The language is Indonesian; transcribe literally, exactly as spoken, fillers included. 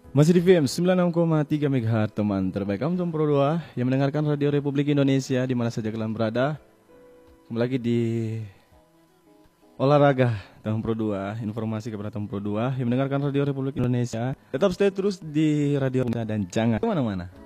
Masih di V M sembilan puluh enam koma tiga MHz, teman terbaik kaum Pro dua yang mendengarkan Radio Republik Indonesia di mana saja kalian berada. Kembali lagi di olahraga Tom Pro dua, informasi kepada Tom Pro dua yang mendengarkan Radio Republik Indonesia. Tetap stay terus di Radio dan jangan kemana-mana.